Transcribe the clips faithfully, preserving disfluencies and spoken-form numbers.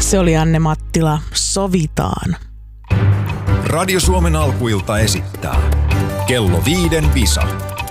Se oli Anne Mattila, Sovitaan. Radio Suomen alkuilta esittää Kello viiden Visa.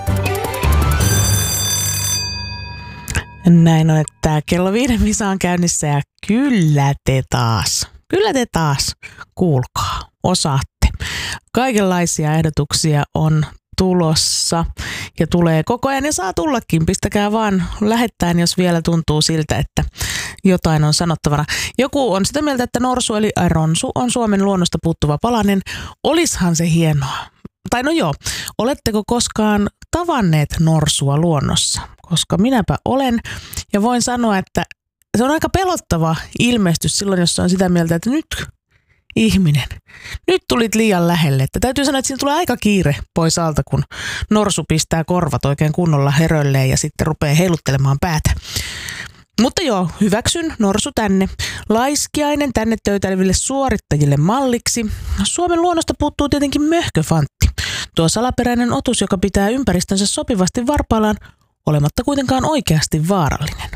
Näin on, että Kello viiden Visa on käynnissä ja kyllä te taas, kyllä te taas, kuulkaa, osaatte. Kaikenlaisia ehdotuksia on tulossa ja tulee koko ajan ja saa tullakin. Pistäkää vaan lähettäen, jos vielä tuntuu siltä, että jotain on sanottavana. Joku on sitä mieltä, että norsu eli ronsu on Suomen luonnosta puuttuva palanen. Olishan se hienoa. Tai no joo, oletteko koskaan tavanneet norsua luonnossa? Koska minäpä olen ja voin sanoa, että se on aika pelottava ilmestys silloin, jos on sitä mieltä, että nyt ihminen, nyt tulit liian lähelle. Että täytyy sanoa, että siinä tulee aika kiire pois alta, kun norsu pistää korvat oikein kunnolla hörölleen ja sitten rupeaa heiluttelemaan päätä. Mutta joo, hyväksyn norsu tänne. Laiskiainen tänne töytäileville suorittajille malliksi. Suomen luonnosta puuttuu tietenkin möhköfantti. Tuo salaperäinen otus, joka pitää ympäristönsä sopivasti varpaillaan, olematta kuitenkaan oikeasti vaarallinen.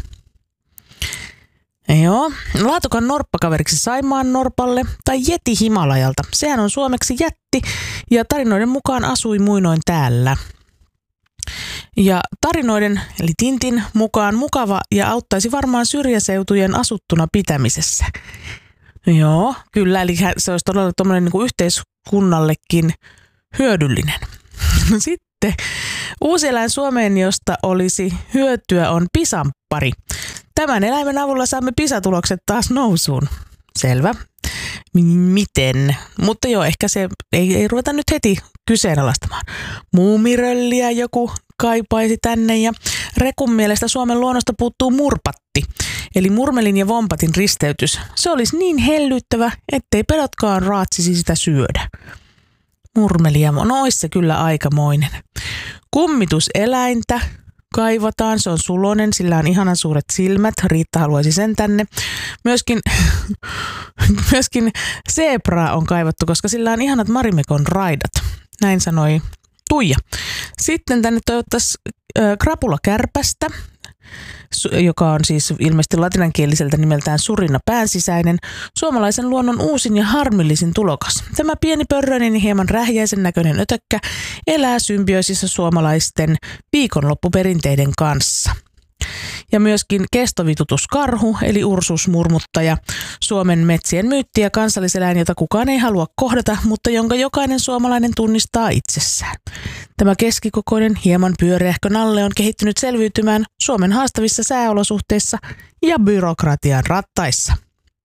Joo, laatukan norppakaveriksi Saimaan norpalle tai Jeti Himalajalta. Sehän on suomeksi jätti ja tarinoiden mukaan asui muinoin täällä. Ja tarinoiden, eli Tintin mukaan mukava ja auttaisi varmaan syrjäseutujen asuttuna pitämisessä. Joo, kyllä, eli se olisi todella tommoinen niin kuin yhteiskunnallekin hyödyllinen. Sitten uusi eläin Suomeen, josta olisi hyötyä, on pisanpari. Tämän eläimen avulla saamme pisatulokset taas nousuun. Selvä. Miten? Mutta joo, ehkä se ei, ei ruveta nyt heti kyseenalaistamaan. Muumirölliä joku kaipaisi tänne ja Rekun mielestä Suomen luonnosta puuttuu murpatti. Eli murmelin ja vompatin risteytys. Se olisi niin hellyttävä, ettei pelotkaan raatsisi sitä syödä. Murmelia, no ois se kyllä aikamoinen. Kummituseläintä kaivataan, se on sulonen, sillä on ihanan suuret silmät, Riitta haluaisi sen tänne. Myöskin, myöskin zebraa on kaivattu, koska sillä on ihanat Marimekon raidat, näin sanoi Tuija. Sitten tänne toivottaisiin äh, krapulakärpästä, joka on siis ilmeisesti latinankieliseltä nimeltään surina päänsisäinen, suomalaisen luonnon uusin ja harmillisin tulokas. Tämä pieni pörröinen ja hieman rähjäisen näköinen ötökkä elää symbioosissa suomalaisten viikonloppuperinteiden kanssa. Ja myöskin kestovitutuskarhu, eli Ursus murmuttaja, Suomen metsien myytti ja kansalliseläin, jota kukaan ei halua kohdata, mutta jonka jokainen suomalainen tunnistaa itsessään. Tämä keskikokoinen, hieman pyöreähkö nalle on kehittynyt selviytymään Suomen haastavissa sääolosuhteissa ja byrokratian rattaissa.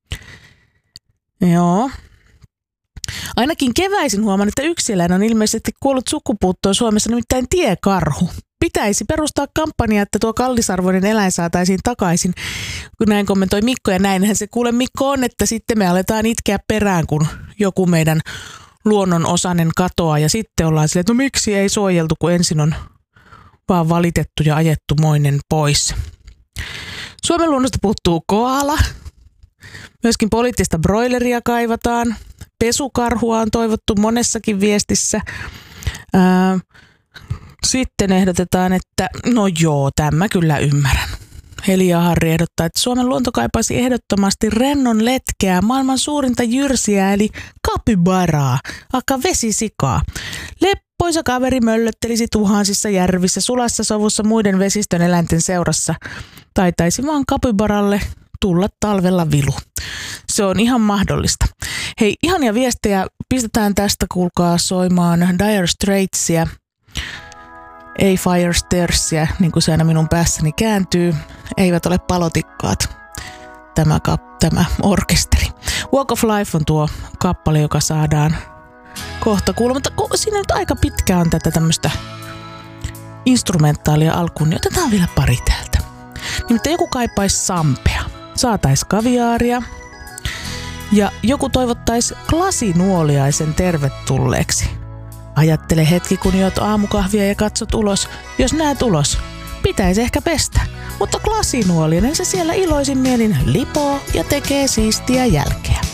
Joo. Ainakin keväisin huomaan, että yksi eläin on ilmeisesti kuollut sukupuuttoon Suomessa, nimittäin tiekarhu. Pitäisi perustaa kampanja, että tuo kallisarvoinen eläin saataisiin takaisin. Kun näin kommentoi Mikko ja näinhän se kuule Mikko on, että sitten me aletaan itkeä perään, kun joku meidän luonnon osainen katoaa ja sitten ollaan silleen, että no miksi ei suojeltu, kun ensin on vaan valitettu ja ajettu moinen pois. Suomen luonnosta puuttuu koala. Myöskin poliittista broileria kaivataan. Pesukarhua on toivottu monessakin viestissä. Ää, Sitten ehdotetaan, että no joo, tämä kyllä ymmärrän. Helia Harri ehdottaa, että Suomen luonto kaipaisi ehdottomasti rennon letkeä, maailman suurinta jyrsiä eli kapibaraa, aka vesisikaa. Leppoisa kaveri möllöttelisi tuhansissa järvissä, sulassa sovussa muiden vesistön eläinten seurassa. Taitaisi vaan kapibaralle tulla talvella vilu. Se on ihan mahdollista. Hei, ihania viestejä pistetään tästä, kuulkaa soimaan Dire Straitsia. Ei Fire Starsia, niin kuin se aina minun päässäni kääntyy. Eivät ole palotikkaat, tämä, kap, tämä orkesteri. Walk of Life on tuo kappale, joka saadaan kohta kuulla. Mutta siinä nyt aika pitkä on tätä tämmöistä instrumentaalia alkuun, niin otetaan vielä pari täältä. Nimittäin joku kaipaisi sampea, saatais kaviaaria ja joku toivottaisi glasinuoliaisen tervetulleeksi. Ajattele hetki, kun juot aamukahvia ja katsot ulos. Jos näet ulos, pitäisi ehkä pestä. Mutta glasinuolinen se siellä iloisin mielin lipoo ja tekee siistiä jälkeä.